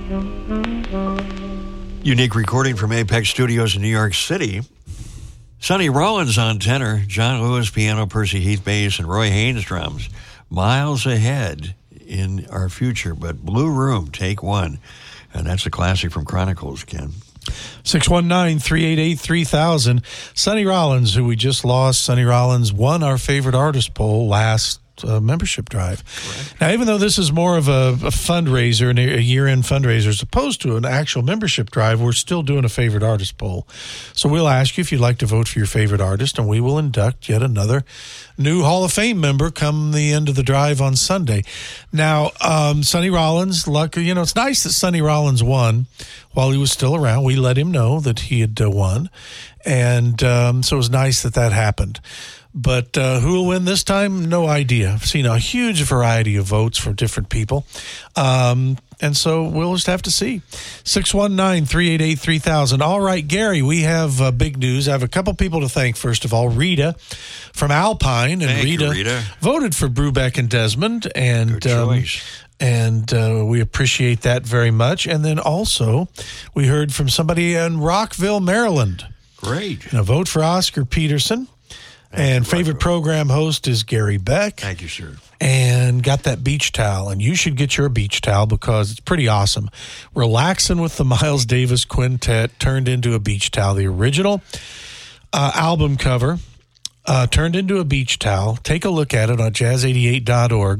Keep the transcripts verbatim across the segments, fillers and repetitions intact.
Unique recording from Apex Studios in New York City. Sonny Rollins on tenor, John Lewis piano, Percy Heath bass, and Roy Haynes drums. Miles ahead in our future, but Blue Room, take one. And that's a classic from Chronicles, Ken. six one nine, three eight eight, three thousand. Sonny Rollins, who we just lost. Sonny Rollins won our favorite artist poll last uh, membership drive. Correct. Now, even though this is more of a, a fundraiser, and a year-end fundraiser, as opposed to an actual membership drive, we're still doing a favorite artist poll. So we'll ask you if you'd like to vote for your favorite artist, and we will induct yet another new Hall of Fame member come the end of the drive on Sunday. Now, um, Sonny Rollins, luck, you know, it's nice that Sonny Rollins won while he was still around. We let him know that he had uh, won, and um, so it was nice that that happened. But uh, who will win this time? No idea. I've seen a huge variety of votes from different people. Um, and so we'll just have to see. six one nine, three eight eight, three thousand. All right, Gary, we have uh, big news. I have a couple people to thank. First of all, Rita from Alpine. And Thank Rita, you, Rita voted for Brubeck and Desmond. And, Good um, choice. And uh, we appreciate that very much. And then also, we heard from somebody in Rockville, Maryland. Great. And a vote for Oscar Peterson. Thank and you, favorite Rockville. program host is Gary Beck. Thank you, sir. And got that beach towel. And you should get your beach towel because it's pretty awesome. Relaxing with the Miles Davis Quintet turned into a beach towel. The original uh, album cover uh, turned into a beach towel. Take a look at it on jazz eighty-eight dot org.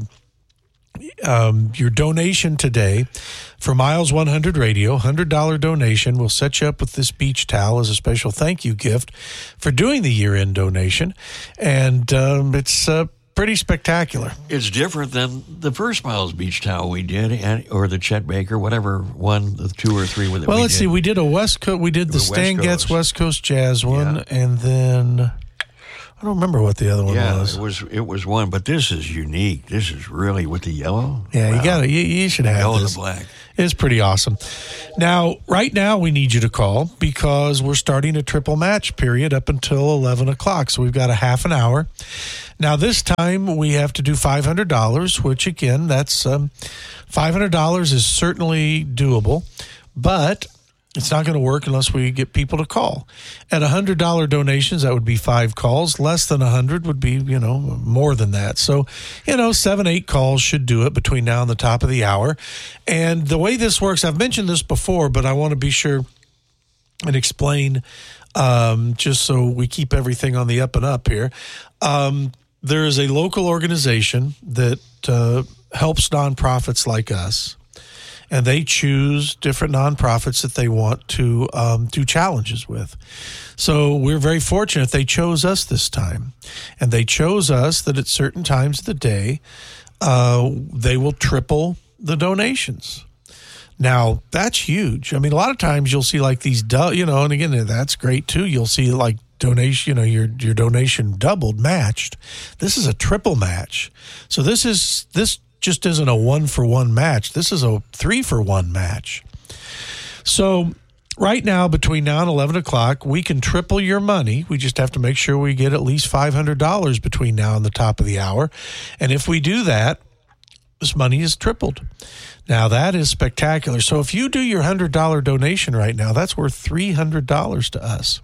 Um, your donation today for Miles one hundred Radio, one hundred dollars donation, will set you up with this beach towel as a special thank you gift for doing the year-end donation. And um, it's uh, pretty spectacular. It's different than the first Miles Beach towel we did, and, or the Chet Baker, whatever one, the two or three that well, we let's did. see. We did a West Coast. We did the West Stan Getz Coast. West Coast Jazz one, Yeah. and then I don't remember what the other one Yeah, was. it was it was one, but this is unique. This is really with the yellow. Yeah, Wow. you got to you, you should have Yellow and this. the black. It's pretty awesome. Now, right now, we need you to call because we're starting a triple match period up until eleven o'clock. So we've got a half an hour. Now, this time we have to do five hundred dollars, which, again, that's um, five hundred dollars is certainly doable, but it's not going to work unless we get people to call. At one hundred dollars donations, that would be five calls. Less than one hundred would be, you know, more than that. So, you know, seven, eight calls should do it between now and the top of the hour. And the way this works, I've mentioned this before, but I want to be sure and explain um, just so we keep everything on the up and up here. Um, there is a local organization that uh, helps nonprofits like us. And they choose different nonprofits that they want to um, do challenges with. So we're very fortunate they chose us this time. And they chose us that at certain times of the day, uh, they will triple the donations. Now, that's huge. I mean, a lot of times you'll see like these, du- you know, and again, that's great too. You'll see like donation, you know, your your donation doubled, matched. This is a triple match. So this is, this just isn't a one-for-one match. This is a three-for-one match. So right now, between now and eleven o'clock, we can triple your money. We just have to make sure we get at least five hundred dollars between now and the top of the hour. And if we do that, this money is tripled. Now, that is spectacular. So if you do your one hundred dollars donation right now, that's worth three hundred dollars to us.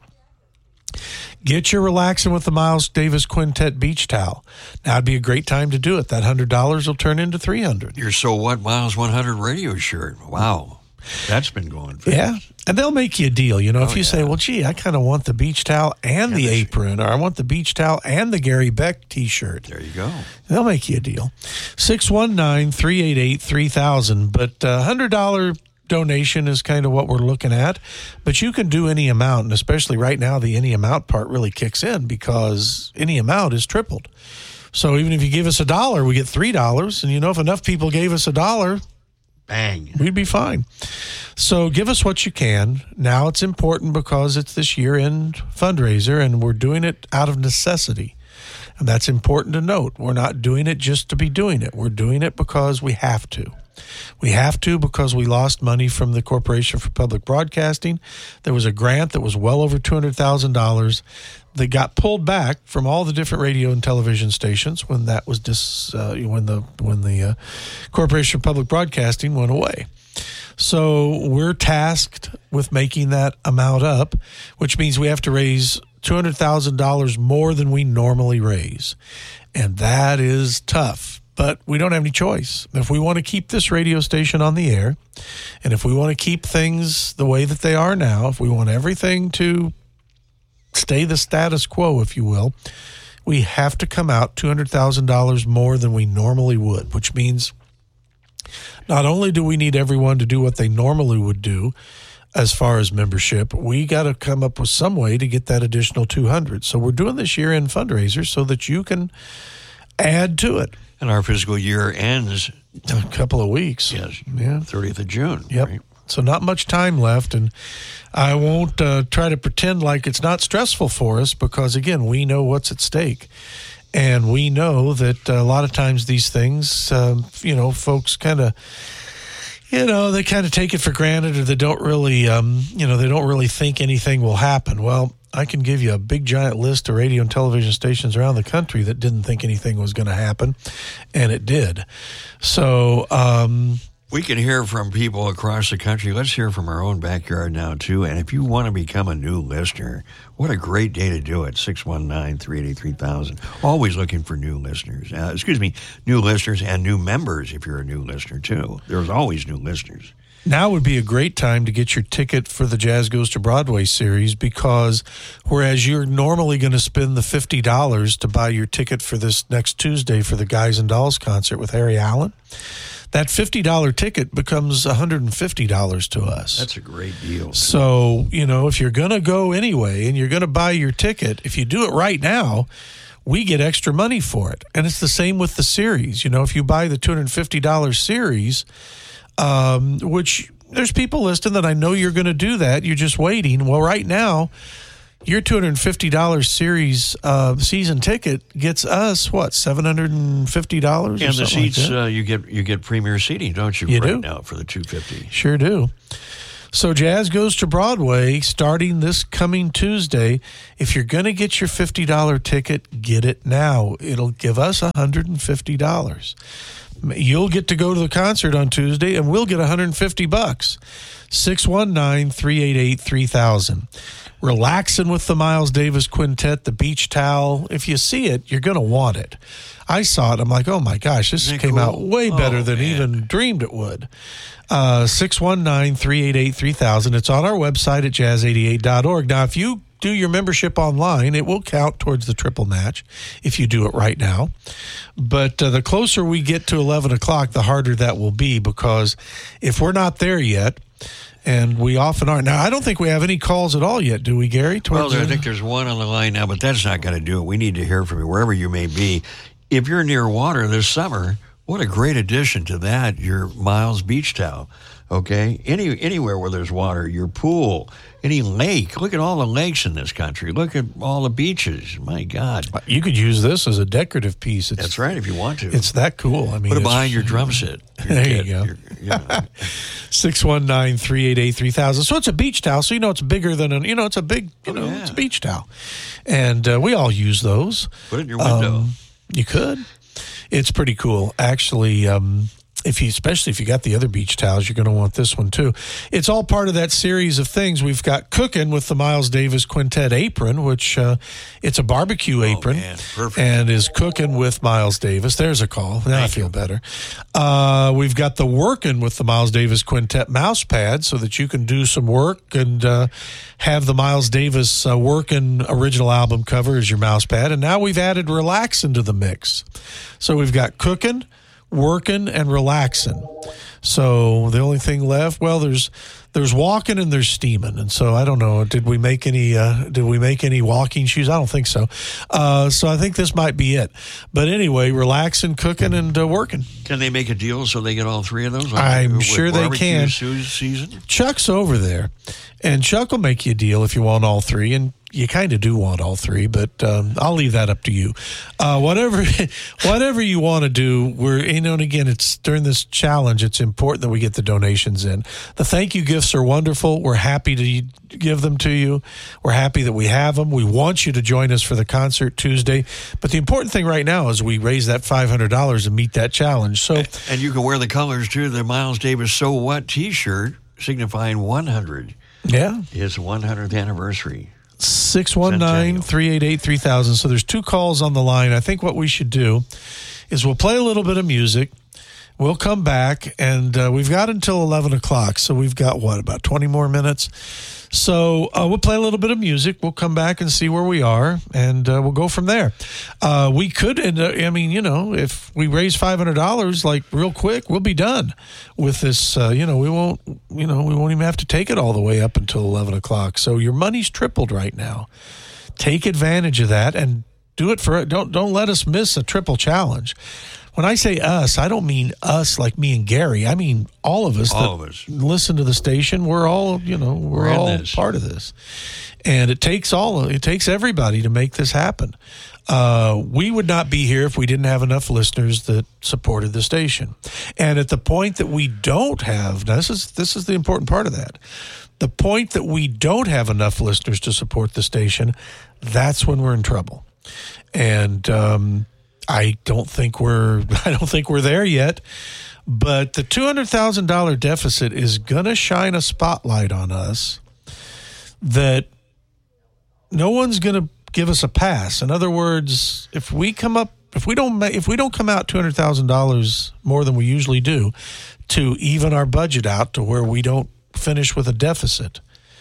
Get your Relaxing with the Miles Davis Quintet beach towel. Now would be a great time to do it. That one hundred dollars will turn into three hundred dollars. Your So What Miles one hundred radio shirt. Wow. That's been going fast. Yeah. And they'll make you a deal. You know, Oh, if you yeah. say, well, gee, I kind of want the beach towel and Yeah, the that's- apron, or I want the beach towel and the Gary Beck T-shirt. There you go. They'll make you a deal. six one nine, three eight eight, three thousand. But uh, one hundred dollars donation is kind of what we're looking at. But you can do any amount, and especially right now, the any amount part really kicks in because any amount is tripled. So even if you give us a dollar, we get three dollars. And, you know, if enough people gave us a dollar, Bang. we'd be fine. So give us what you can. Now it's important because it's this year-end fundraiser, and we're doing it out of necessity. And that's important to note. We're not doing it just to be doing it. We're doing it because we have to. We have to because we lost money from the Corporation for Public Broadcasting. There was a grant that was well over two hundred thousand dollars that got pulled back from all the different radio and television stations when that was dis, uh, when the when the uh, Corporation for Public Broadcasting went away. So we're tasked with making that amount up, which means we have to raise two hundred thousand dollars more than we normally raise. And that is tough, but we don't have any choice. If we want to keep this radio station on the air, and if we want to keep things the way that they are now, if we want everything to stay the status quo, if you will, we have to come out two hundred thousand dollars more than we normally would, which means not only do we need everyone to do what they normally would do as far as membership, we got to come up with some way to get that additional two hundred. So we're doing this year-end fundraiser so that you can add to it. And our fiscal year ends a couple of weeks. Yes, yeah, thirtieth of June. Yep. Right? So not much time left, and I won't uh, try to pretend like it's not stressful for us because, again, we know what's at stake. And we know that a lot of times these things, um, you know, folks kind of, you know, they kind of take it for granted, or they don't really, um, you know, they don't really think anything will happen. Well, I can give you a big giant list of radio and television stations around the country that didn't think anything was going to happen, and it did. So, um, we can hear from people across the country. Let's hear from our own backyard now, too. And if you want to become a new listener, what a great day to do it. six one nine, three eight eight, three thousand. Always looking for new listeners. Uh, excuse me, new listeners and new members if you're a new listener, too. There's always new listeners. Now would be a great time to get your ticket for the Jazz Goes to Broadway series, because whereas you're normally going to spend the fifty dollars to buy your ticket for this next Tuesday for the Guys and Dolls concert with Harry Allen, that fifty dollars ticket becomes one hundred fifty dollars to us. That's a great deal. So, you know, if you're going to go anyway and you're going to buy your ticket, if you do it right now, we get extra money for it. And it's the same with the series. You know, if you buy the two hundred fifty dollars series, um, which there's people listening that I know you're going to do that. You're just waiting. Well, right now, your two hundred fifty dollars series uh, season ticket gets us, what, seven hundred fifty dollars? And the seats, like uh, you get you get premier seating, don't you, you right do. now for the two hundred fifty dollars? Sure do. So Jazz Goes to Broadway starting this coming Tuesday. If you're going to get your fifty dollars ticket, get it now. It'll give us one hundred fifty dollars. You'll get to go to the concert on Tuesday, and we'll get one hundred fifty bucks. six one nine, three eight eight, three thousand. Relaxing with the Miles Davis Quintet, the beach towel. If you see it, you're going to want it. I saw it. I'm like, oh, my gosh, this Isn't it came cool? out way better Oh, than man. even dreamed it would. Uh, six one nine, three eight eight, three thousand. It's on our website at jazz eighty-eight dot org. Now, if you do your membership online, it will count towards the triple match if you do it right now. But uh, the closer we get to eleven o'clock, the harder that will be, because if we're not there yet, and we often aren't. Now, I don't think we have any calls at all yet, do we, Gary? Well, Towards I the- think there's one on the line now, but that's not going to do it. We need to hear from you wherever you may be. If you're near water this summer, what a great addition to that, your Miles Beach Towel, okay? Any Anywhere where there's water, your pool, any lake. Look at all the lakes in this country. Look at all the beaches. My God. You could use this as a decorative piece. It's, That's right, if you want to. It's that cool. I mean, Put it it's- behind your drum set. Your There kit, you go. your- you know. six one nine, three eight eight, three thousand. So it's a beach towel. So, you know, it's bigger than, a, you know, it's a big, you Oh, know, yeah. it's a beach towel. And uh, we all use those. Put it in your window. Um, you could. It's pretty cool. Actually, um, if you, especially if you got the other beach towels, you're going to want this one too. It's all part of that series of things. We've got cooking with the Miles Davis Quintet apron, which uh, it's a barbecue apron, man. Perfect. and is cooking with Miles Davis. There's a call. Now I feel better. Uh, we've got the working with the Miles Davis Quintet mouse pad, so that you can do some work and uh, have the Miles Davis uh, working original album cover as your mouse pad. And now we've added relax into the mix. So we've got cooking, working, and relaxing. So the only thing left, well, there's there's walking and there's steaming. And so I don't know, did we make any uh, did we make any walking shoes? I don't think so. Uh, so I think this might be it. But anyway, relaxing, cooking, and uh, working. Can they make a deal so they get all three of those? I'm With sure they barbecue can. se- Season? Chuck's over there, and Chuck will make you a deal if you want all three. And you kind of do want all three, but um, I'll leave that up to you. Uh, whatever, whatever you want to do, we're you know, and again, it's during this challenge. It's important that we get the donations in. The thank you gifts are wonderful. We're happy to give them to you. We're happy that we have them. We want you to join us for the concert Tuesday. But the important thing right now is we raise that five hundred dollars and meet that challenge. So, and you can wear the colors too. The Miles Davis So What T-shirt signifying one hundred. Yeah, his one hundredth anniversary. six one nine, three eight eight, three thousand. So there's two calls on the line. I think what we should do is we'll play a little bit of music. We'll come back, and uh, we've got until eleven o'clock. So we've got, what, about twenty more minutes? So uh, we'll play a little bit of music. We'll come back and see where we are, and uh, we'll go from there. Uh, we could, and uh, I mean, you know, if we raise five hundred dollars, like, real quick, we'll be done with this. Uh, you know, we won't, you know, we won't even have to take it all the way up until eleven o'clock. So your money's tripled right now. Take advantage of that and do it for, don't, don't let us miss a triple challenge. When I say us, I don't mean us like me and Gary. I mean all of us all that of us. listen to the station. We're all, you know, we're, we're all part of this. And it takes all, it takes everybody to make this happen. Uh, we would not be here if we didn't have enough listeners that supported the station. And at the point that we don't have, now this is, this is the important part of that. The point that we don't have enough listeners to support the station, that's when we're in trouble. And, um, I don't think we're I don't think we're there yet, but the two hundred thousand dollars deficit is going to shine a spotlight on us that no one's going to give us a pass. In other words, if we come up if we don't if we don't come out two hundred thousand dollars more than we usually do to even our budget out to where we don't finish with a deficit,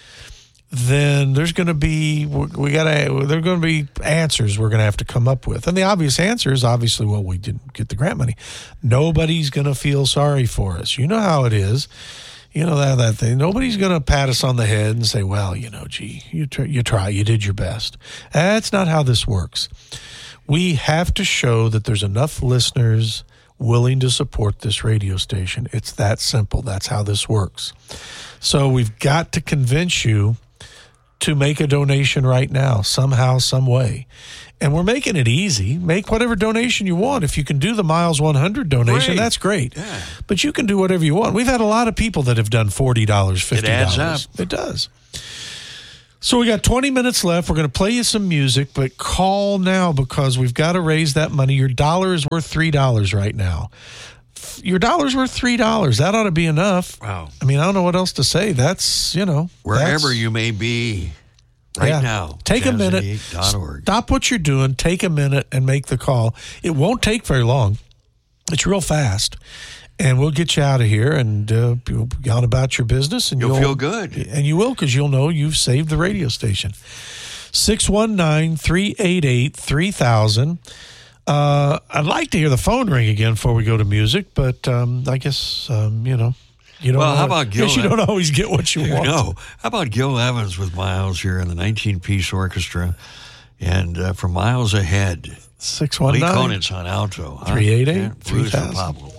then there's going to be we got to there're going to be answers we're going to have to come up with. And the obvious answer is obviously, well, we didn't get the grant money. Nobody's going to feel sorry for us. You know how it is. You know that that thing. Nobody's going to pat us on the head and say, well, you know, gee, you try, you try, you did your best. That's not how this works. We have to show that there's enough listeners willing to support this radio station. It's that simple. That's how this works. So we've got to convince you to make a donation right now, somehow, some way. And we're making it easy. Make whatever donation you want. If you can do the Miles one hundred donation, great. That's great. Yeah. But you can do whatever you want. We've had a lot of people that have done forty dollars, fifty dollars. It adds up. It does. So we got twenty minutes left. We're going to play you some music, but call now because we've got to raise that money. Your dollar is worth three dollars right now. Your dollar's worth three dollars. That ought to be enough. Wow. I mean, I don't know what else to say. That's, you know. Wherever you may be right yeah. now. Take a minute. Stop what you're doing. Take a minute and make the call. It won't take very long. It's real fast. And we'll get you out of here and uh, you'll be on about your business. And you'll, you'll feel good. And you will because you'll know you've saved the radio station. six one nine, three eight eight, three thousand. Uh, I'd like to hear the phone ring again before we go to music, but um, I guess, um, you know, you don't well, know how what, about Gil? You don't always get what you, you want. No. How about Gil Evans with Miles here in the nineteen-piece orchestra? And uh, for Miles Ahead, six one nine, Lee Konitz on alto. three eight eight, three thousand.